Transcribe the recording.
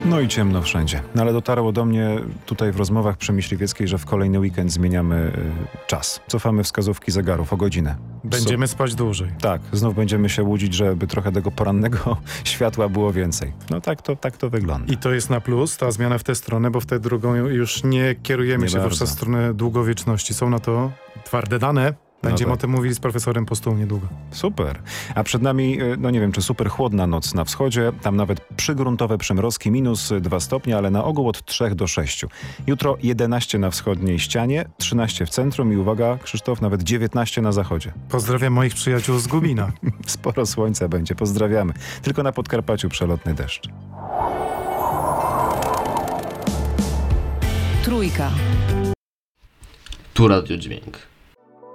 No i ciemno wszędzie. No ale dotarło do mnie tutaj w rozmowach przy Myśliwieckiej, że w kolejny weekend zmieniamy czas. Cofamy wskazówki zegarów o godzinę. Będziemy spać dłużej. Tak, znów będziemy się łudzić, żeby trochę tego porannego światła było więcej. No tak to wygląda. I to jest na plus, ta zmiana w tę stronę, bo w tę drugą już nie kierujemy się bardzo. w stronę długowieczności. Są na to twarde dane. Będziemy No o tym mówili z profesorem Postuł niedługo. Super. A przed nami, no nie wiem, czy super chłodna noc na wschodzie. Tam nawet przygruntowe przymrozki, -2 stopnie, ale na ogół od 3 do 6. Jutro 11 na wschodniej ścianie, 13 w centrum i uwaga, Krzysztof, nawet 19 na zachodzie. Pozdrawiam moich przyjaciół z Gubina. Sporo słońca będzie, pozdrawiamy. Tylko na Podkarpaciu przelotny deszcz. Trójka. Tu Radio Dźwięk.